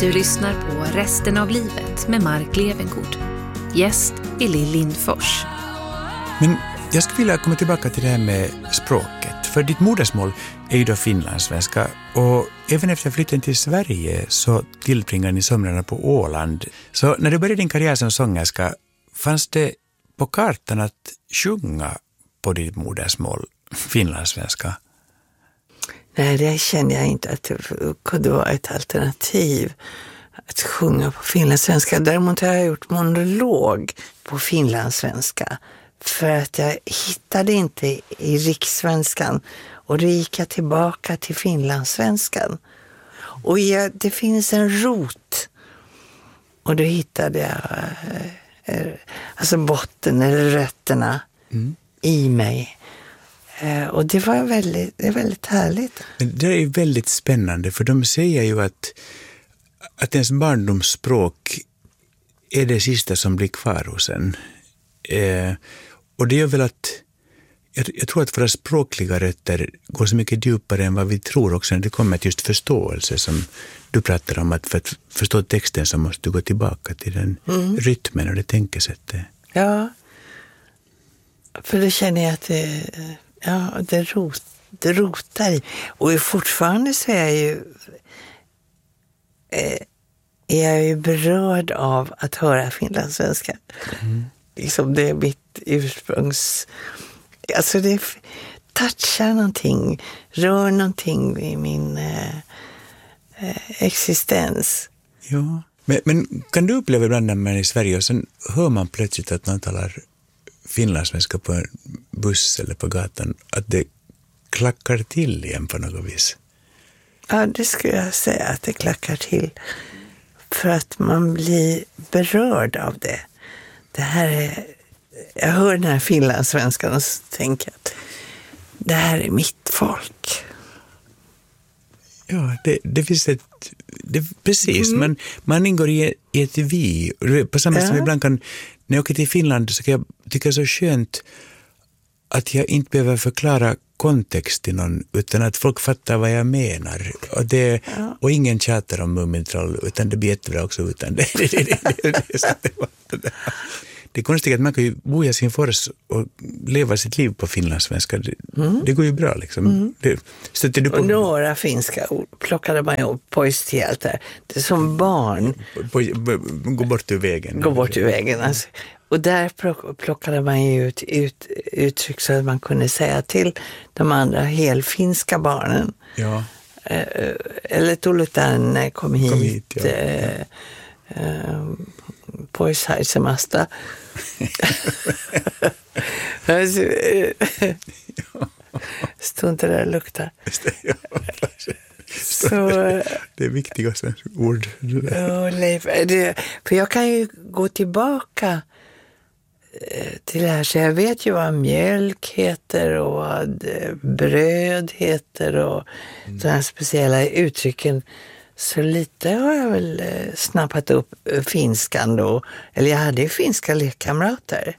Du lyssnar på Resten av livet med Mark Levengood. Gäst är Lill Lindfors. Men jag skulle vilja komma tillbaka till det här med språket. För ditt modersmål är ju då finlandssvenska. Och även efter flytten till Sverige så tillbringar ni somrarna på Åland. Så när du började din karriär som sångerska, fanns det på kartan att sjunga på ditt modersmål, finlandssvenska? Nej, det kände jag inte att det kunde vara ett alternativ att sjunga på finlandssvenska. Däremot har jag gjort monolog på finlandssvenska för att jag hittade inte i rikssvenskan, och då gick jag tillbaka till finlandssvenskan. Och det finns en rot, och då hittade jag alltså botten eller rötterna i mig. Och det var väldigt härligt. Men det är väldigt spännande, för de säger ju att ens barndomsspråk är det sista som blir kvar hos en. Och det är väl att jag tror att våra språkliga rötter går så mycket djupare än vad vi tror också när det kommer till just förståelse, som du pratar om, att för att förstå texten så måste du gå tillbaka till den rytmen och det tänkesättet. Ja, för då känner jag att det rotar i. Och fortfarande så är jag ju berörd av att höra finlandssvenska. Liksom det är mitt ursprungs... Alltså det touchar någonting, rör någonting i min existens. Ja, men kan du uppleva ibland när man är i Sverige och sen hör man plötsligt att någon talar finlandssvenska på en buss eller på gatan, att det klackar till igen på något vis? Ja, det skulle jag säga, att det klackar till. För att man blir berörd av det. Det här är... Jag hör den här finlandssvenskan och tänker att det här är mitt folk. Ja, det finns precis, men man ingår i ett vi. På samma sätt som ibland kan, när jag åker till Finland så kan jag tycka det är så skönt att jag inte behöver förklara kontext till någon, utan att folk fattar vad jag menar. Och ingen tjatar om Mumintroll, utan det blir jättebra också utan det. Det är konstigt att man kan ju bo i Helsingfors och leva sitt liv på finlandssvenska. Det går ju bra liksom. Stöter du på... Och några finska ord plockade man ju pojstielt där. Det är som barn. Gå bort ur vägen. Gå bort ur vägen. Alltså. Och där plockade man ju ut uttryck så att man kunde säga till de andra helfinska barnen. Ja. Eller Tulutan kom hit. Pois haisemasta. Stod inte där och luktar. Så, det är viktiga ord. För jag kan ju gå tillbaka till det här, så jag vet ju vad mjölk heter och vad bröd heter och sådana speciella uttrycken. Så lite har jag väl snappat upp finskan då. Eller jag hade ju finska lekkamrater.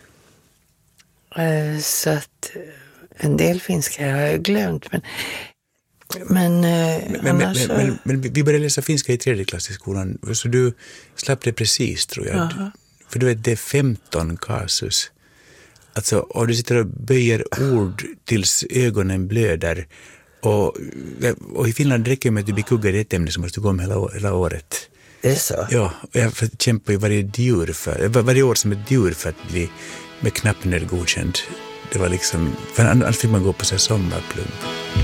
Så att en del finska har jag glömt. Men vi började läsa finska i 3:e klass i skolan. Så du slapp det precis, tror jag. Aha. För du vet, det är 15 kasus. Alltså, och du sitter och böjer ord tills ögonen blöder. Och i Finland räcker det med att du blir kuggad i ett ämne som måste gå om hela året. Det är så? Ja, och jag kämpar ju varje år som ett djur för att bli med knappen godkänd. Det var liksom, för annars fick man gå på sig sommarplugg.